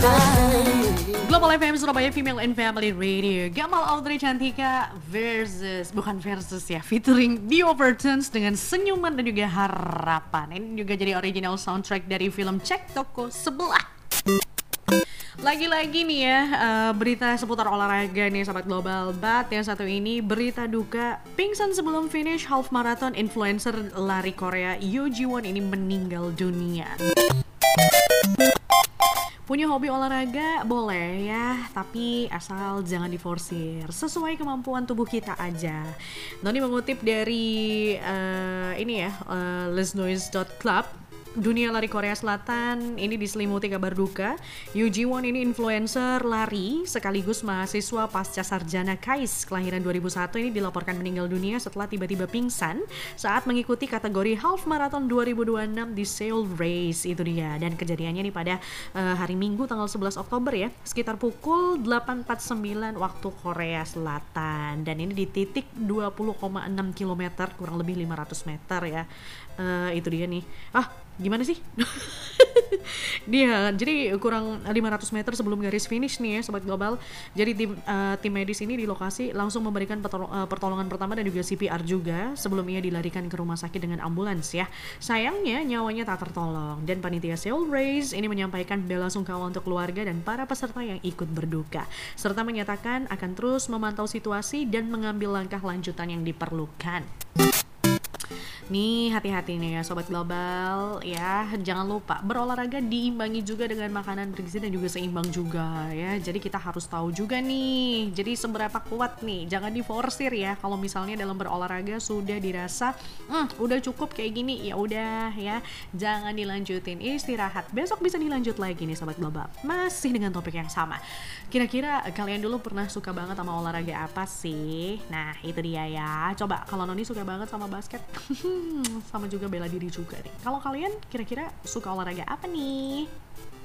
Global FM Surabaya Female and Family Radio. Gamal Audrey Cantika bukan versus ya, featuring Dio Vertens dengan Senyuman dan juga Harapan. Ini juga jadi original soundtrack dari film Cek Toko Sebelah. Lagi-lagi nih ya, berita seputar olahraga nih Sobat Global. But yang satu ini berita duka, pingsan sebelum finish half marathon influencer lari Korea Yoo Ji-won ini meninggal dunia. Punya hobi olahraga boleh ya, tapi asal jangan diforsir, sesuai kemampuan tubuh kita aja. Noni mengutip dari lesnoise.club. Dunia lari Korea Selatan ini diselimuti kabar duka. Yoo Ji-won ini influencer lari sekaligus mahasiswa pasca sarjana KAIS kelahiran 2001 ini dilaporkan meninggal dunia setelah tiba-tiba pingsan saat mengikuti kategori half marathon 2026 di Seoul Race. Itu dia, dan kejadiannya nih pada hari Minggu tanggal 11 Oktober ya, sekitar pukul 8.49 waktu Korea Selatan, dan ini di titik 20,6 km, kurang lebih 500 meter ya. Itu dia nih. Gimana sih? Dia jadi kurang 500 meter sebelum garis finish nih ya Sobat Global. Jadi tim medis ini di lokasi langsung memberikan pertolongan pertama dan juga CPR juga sebelum ia dilarikan ke rumah sakit dengan ambulans ya. Sayangnya nyawanya tak tertolong, dan panitia Seoul Race ini menyampaikan bela sungkawa untuk keluarga dan para peserta yang ikut berduka, serta menyatakan akan terus memantau situasi dan mengambil langkah lanjutan yang diperlukan. Nih hati-hati nih ya Sobat Global ya, jangan lupa berolahraga diimbangi juga dengan makanan bergizi dan juga seimbang juga ya. Jadi kita harus tahu juga nih, jadi seberapa kuat nih, jangan diforsir ya. Kalau misalnya dalam berolahraga sudah dirasa udah cukup kayak gini, ya udah ya, jangan dilanjutin, istirahat. Besok bisa dilanjut lagi nih Sobat Global, masih dengan topik yang sama. Kira-kira kalian dulu pernah suka banget sama olahraga apa sih? Nah itu dia ya. Coba kalau Noni suka banget sama basket. Sama juga bela diri juga nih. Kalau kalian kira-kira suka olahraga apa nih?